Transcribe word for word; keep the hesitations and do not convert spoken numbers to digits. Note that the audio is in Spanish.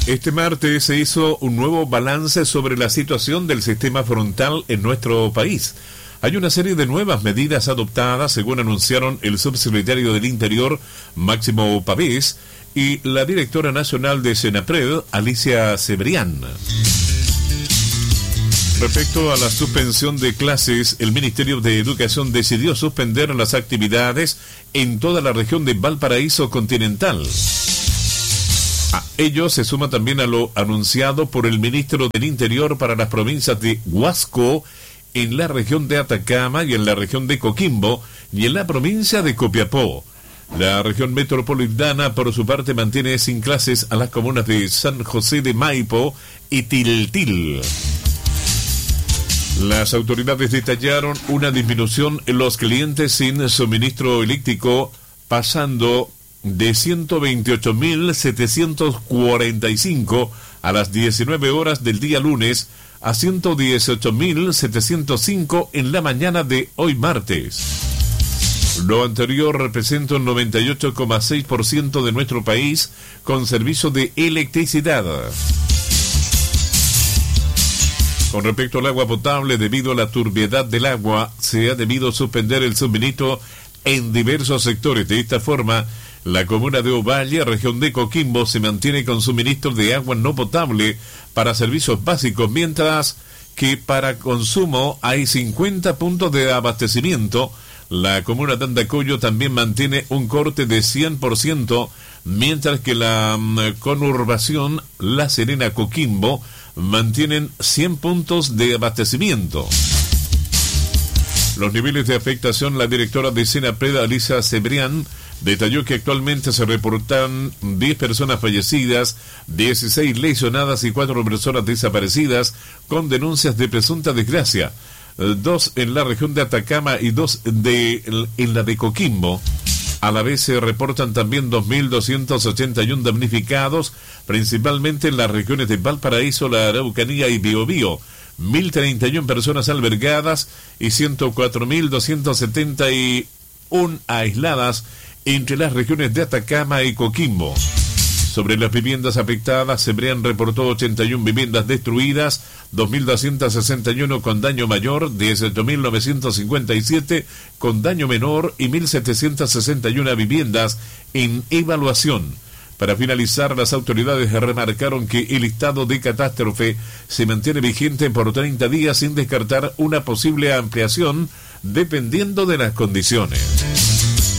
Este martes se hizo un nuevo balance sobre la situación del sistema frontal en nuestro país. Hay una serie de nuevas medidas adoptadas, según anunciaron el subsecretario del Interior, Máximo Pavés, y la directora nacional de Senapred, Alicia Cebrián. Respecto a la suspensión de clases, el Ministerio de Educación decidió suspender las actividades en toda la región de Valparaíso continental. A ello se suma también a lo anunciado por el ministro del Interior para las provincias de Huasco, en la región de Atacama y en la región de Coquimbo y en la provincia de Copiapó. La región metropolitana, por su parte, mantiene sin clases a las comunas de San José de Maipo y Tiltil. Las autoridades detallaron una disminución en los clientes sin suministro eléctrico, pasando de ciento veintiocho mil setecientos cuarenta y cinco a las diecinueve horas del día lunes a ciento dieciocho mil setecientos cinco en la mañana de hoy martes. Lo anterior representa un noventa y ocho coma seis por ciento de nuestro país con servicio de electricidad. Con respecto al agua potable, debido a la turbiedad del agua, se ha debido suspender el suministro en diversos sectores. De esta forma, la comuna de Ovalle, región de Coquimbo, se mantiene con suministro de agua no potable para servicios básicos, mientras que para consumo hay cincuenta puntos de abastecimiento. La comuna de Andacollo también mantiene un corte de cien por ciento, mientras que la um, conurbación La Serena Coquimbo mantienen cien puntos de abastecimiento. Los niveles de afectación, la directora de Senapred, Alicia Cebrián, detalló que actualmente se reportan diez personas fallecidas, dieciséis lesionadas y cuatro personas desaparecidas con denuncias de presunta desgracia, dos en la región de Atacama y dos de, en la de Coquimbo. A la vez se reportan también dos mil doscientos ochenta y uno damnificados, principalmente en las regiones de Valparaíso, la Araucanía y Biobío, mil treinta y una personas albergadas y ciento cuatro mil doscientos setenta y uno aisladas entre las regiones de Atacama y Coquimbo. Sobre las viviendas afectadas, Cebrián reportó ochenta y una viviendas destruidas, dos mil doscientos sesenta y uno con daño mayor, dieciocho mil novecientos cincuenta y siete con daño menor y mil setecientos sesenta y una viviendas en evaluación. Para finalizar, las autoridades remarcaron que el estado de catástrofe se mantiene vigente por treinta días sin descartar una posible ampliación dependiendo de las condiciones.